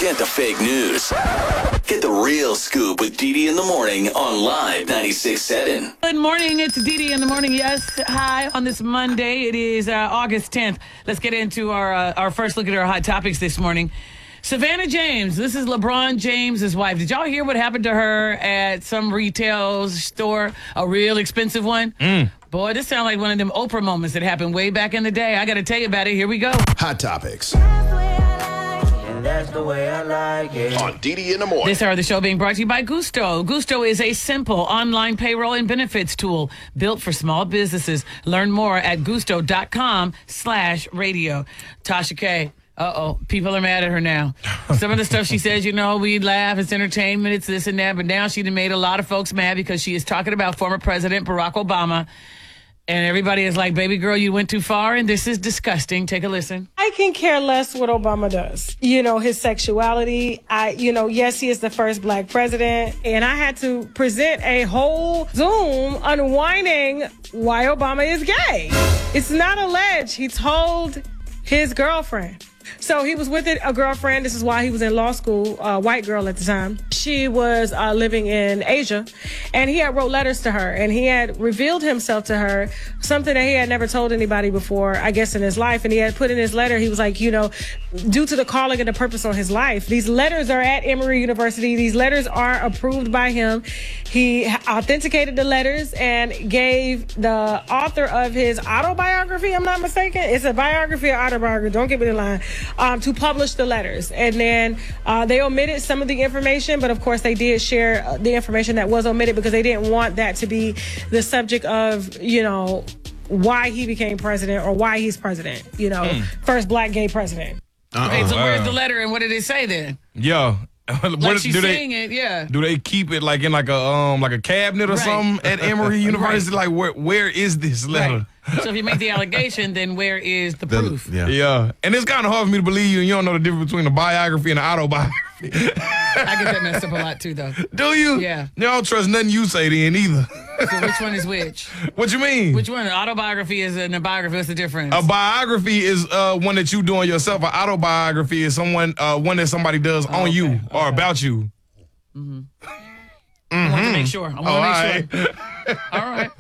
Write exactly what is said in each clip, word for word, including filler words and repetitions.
Forget the fake news. Get the real scoop with Dee Dee in the morning on Live ninety-six point seven. Good morning. It's Dee Dee in the morning. Yes, hi. On this Monday, it is uh, August tenth. Let's get into our uh, our first look at our hot topics this morning. Savannah James. This is LeBron James' wife. Did y'all hear what happened to her at some retail store? A real expensive one? Mm. Boy, this sounds like one of them Oprah moments that happened way back in the day. I got to tell you about it. Here we go. Hot topics. That's the way I like it. On Dee Dee in the morning. This hour of the show being brought to you by Gusto. Gusto is a simple online payroll and benefits tool built for small businesses. Learn more at gusto.com slash radio. Tasha K. Uh-oh. People are mad at her now. Some of the stuff she says, you know, we laugh, it's entertainment, it's this and that. But now she made a lot of folks mad because she is talking about former President Barack Obama. And everybody is like, baby girl, you went too far, and this is disgusting. Take a listen. I can care less what Obama does. You know, his sexuality. I, you know, yes, he is the first black president. And I had to present a whole Zoom unwinding why Obama is gay. It's not alleged. He told his girlfriend. So he was with a girlfriend. This is why he was in law school, a white girl at the time. She was uh, living in Asia, and he had wrote letters to her, and he had revealed himself to her, something that he had never told anybody before, I guess, in his life. And he had put in his letter, he was like, you know, due to the calling and the purpose on his life, these letters are at Emory University. These letters are approved by him. He authenticated the letters and gave the author of his autobiography, I'm not mistaken. It's a biography or autobiography. Don't get me the line. Um, to publish the letters. And then uh, they omitted some of the information, but of course they did share uh, the information that was omitted because they didn't want that to be the subject of, you know, why he became president or why he's president, you know, mm. first black gay president. Uh-uh. Okay, so where's the letter and what did it say then? Yeah. Like what, she's do saying they, it, yeah. Do they keep it like in like a um like a cabinet or right. something at Emory University? Right. Like where where is this letter? Right. So if you make the allegation, then where is the, the proof? Yeah. yeah. And it's kind of hard for me to believe you and you don't know the difference between a biography and an autobiography. I get that messed up a lot too, though. Do you? Yeah. You don't trust nothing you say then either. So which one is which? What you mean? Which one? An autobiography is and a biography. What's the difference? A biography is uh, one that you doing yourself. An autobiography is someone uh, one that somebody does oh, on okay. you okay. or about you. Mm-hmm. Mm-hmm. I want to make sure. I want to oh, make right. sure. All right.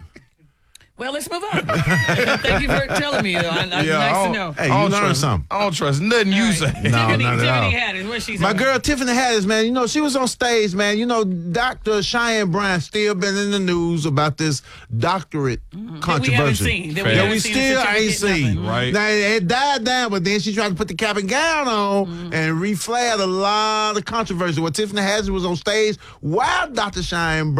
Well, let's move on. Thank you for telling me. I, I, yeah, nice to know. Hey, you learned trust, something. I don't trust nothing you right. say. No, Tiffany, not at all. Tiffany Haddish, where's she? My girl Tiffany Haddish, man, you know, she was on stage, man. You know, Doctor Cheyenne Brown still been in the news about this doctorate mm-hmm. controversy. That we haven't seen. That we, that we seen still ain't seen. Nothing. Right. Now, it died down, but then she tried to put the cap and gown on mm-hmm. and reflared a lot of controversy. Well, Tiffany Haddish was on stage while Doctor Cheyenne Brown